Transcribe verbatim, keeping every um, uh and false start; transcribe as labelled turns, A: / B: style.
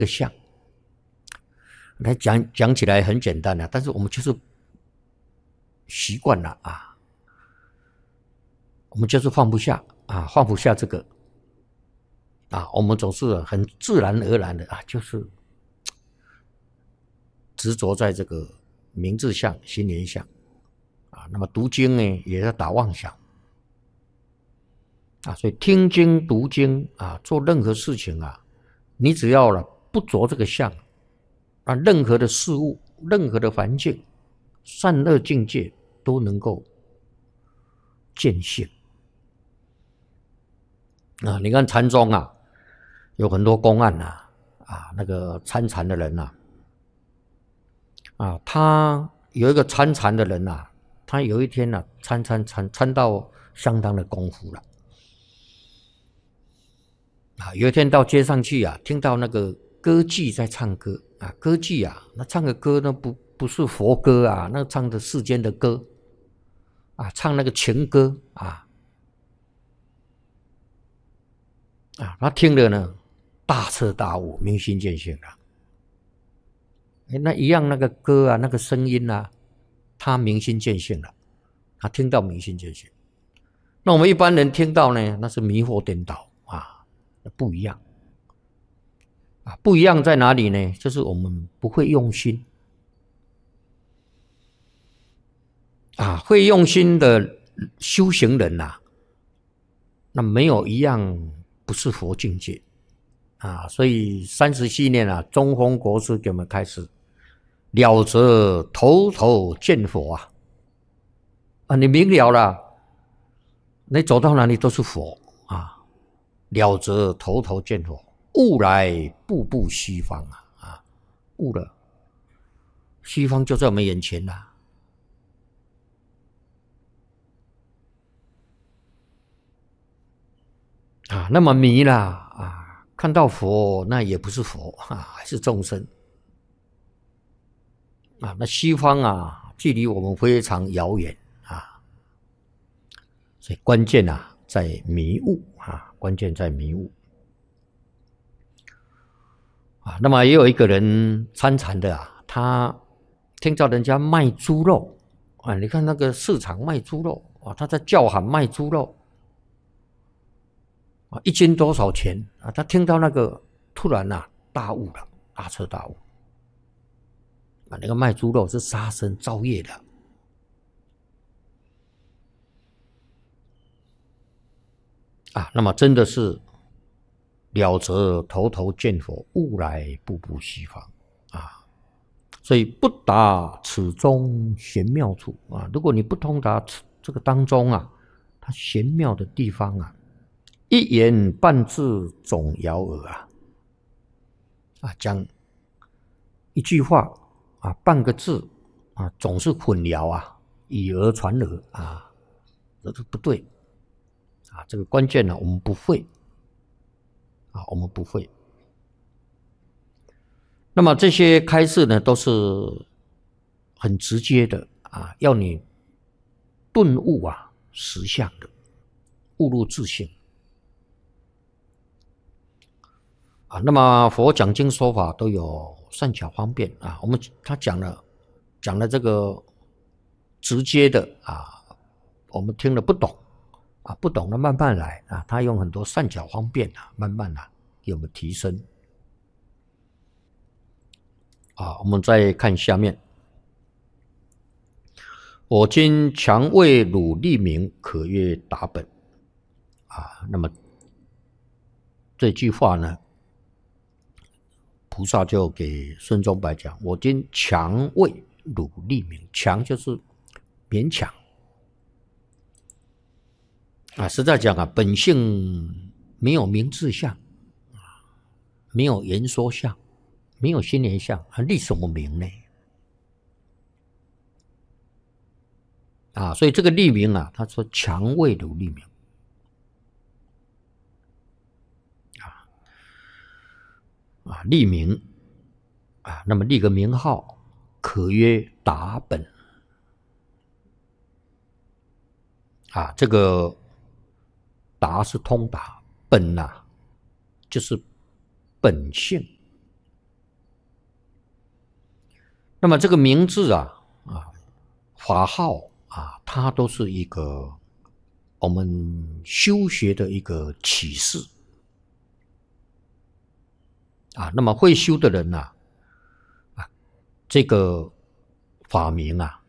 A: 个相。来讲讲起来很简单啊，但是我们就是习惯了啊，我们就是放不下啊，放不下这个啊，我们总是很自然而然的啊，就是执着在这个名字相、心灵相啊。那么读经呢，也要打妄想啊，所以听经、读经啊，做任何事情啊，你只要了不着这个相。啊，任何的事物、任何的环境、善恶境界都能够见性啊！你看禅宗啊，有很多公案呐、啊，啊，那个参禅的人呐、啊，啊，他有一个参禅的人呐、啊，他有一天呐、啊，参参参参到相当的功夫了啊，有一天到街上去啊，听到那个歌妓在唱歌。啊，歌妓啊，那唱的歌呢不不是佛歌啊，那唱的世间的歌啊，唱那个情歌啊啊，他听了呢，大彻大悟，明心见性了。哎，那一样那个歌啊，那个声音啊，他明心见性了，他听到明心见性。那我们一般人听到呢，那是迷惑颠倒啊，不一样。啊，不一样在哪里呢？就是我们不会用心啊，会用心的修行人呐、啊，那没有一样不是佛境界啊。所以三十七年啊，中峰国师给我们开始了则头头见佛啊啊，你明了了，你走到哪里都是佛啊，了则头头见佛。悟来步步西方啊！啊，悟了，西方就在我们眼前啦、啊！啊，那么迷啦啊，看到佛那也不是佛啊，还是众生啊。那西方啊，距离我们非常遥远啊，所以关键啊在迷悟啊，关键在迷悟。啊，那么也有一个人参禅的啊，他听到人家卖猪肉啊，你看那个市场卖猪肉啊，他在叫喊卖猪肉啊，一斤多少钱啊？他听到那个突然啊大悟了，大彻大悟啊，那个卖猪肉是杀生造业的啊，那么真的是。了则头头见佛，悟来步步西方啊！所以不达此中玄妙处啊！如果你不通达这个当中啊，它玄妙的地方啊，一言半字总遥耳啊！啊，讲一句话啊，半个字啊，总是混淆啊，以讹传讹啊，这是不对啊！这个关键呢，我们不会。啊，我们不会。那么这些开示呢，都是很直接的啊，要你顿悟啊实相的，悟入自性啊。那么佛讲经说法都有善巧方便啊，我们他讲了讲了这个直接的啊，我们听了不懂。啊，不懂的慢慢来啊，他用很多善巧方便啊，慢慢啊给我们提升。啊，我们再看下面，我今强为汝立名，可曰达本。啊，那么这句话呢，菩萨就给孙中白讲：我今强为汝立名，强就是勉强。啊，实在讲啊，本性没有名字相，没有言说相，没有心灵相，还立什么名呢？啊，所以这个立名啊，他说强为汝立名，啊啊，立名啊，那么立个名号，可曰达本。啊，这个达是通达，本啊就是本性那么这个名字啊啊法号啊，它都是一个我们修学的一个启示啊。那么会修的人呐啊，这个法名啊